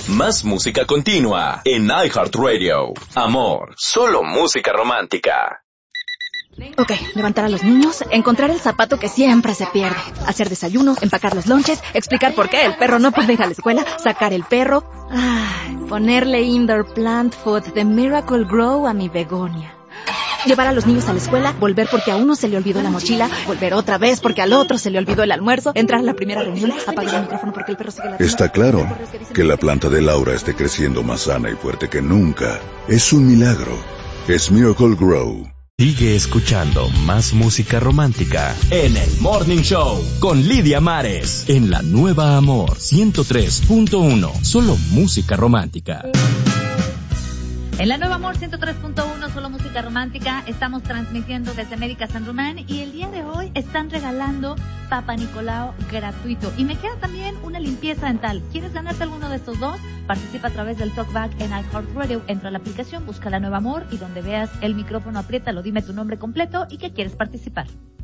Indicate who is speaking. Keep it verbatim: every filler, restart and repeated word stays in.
Speaker 1: Más música continua en iHeartRadio. Amor, solo música romántica.
Speaker 2: Ok, levantar a los niños, encontrar el zapato que siempre se pierde, hacer desayuno, empacar los lonches, explicar por qué el perro no puede ir a la escuela, sacar el perro, ay, ponerle indoor plant food de Miracle Grow a mi begonia. Llevar a los niños a la escuela, volver porque a uno se le olvidó la mochila, volver otra vez porque al otro se le olvidó el almuerzo, entrar a la primera reunión, apagar el micrófono porque el perro sigue la...
Speaker 3: Está claro que la planta de Laura esté creciendo más sana y fuerte que nunca. Es un milagro. Es Miracle Grow.
Speaker 4: Sigue escuchando más música romántica en el Morning Show con Lidia Mares en la Nueva Amor ciento tres punto uno. Solo música romántica.
Speaker 5: En la Nueva Amor ciento tres punto uno, solo música romántica, estamos transmitiendo desde Médica San Román y el día de hoy están regalando Papa Nicolau gratuito. Y me queda también una limpieza dental. ¿Quieres ganarte alguno de estos dos? Participa a través del Talkback en iHeartRadio. Entra a la aplicación, busca la Nueva Amor y donde veas el micrófono, apriétalo, dime tu nombre completo y que quieres participar.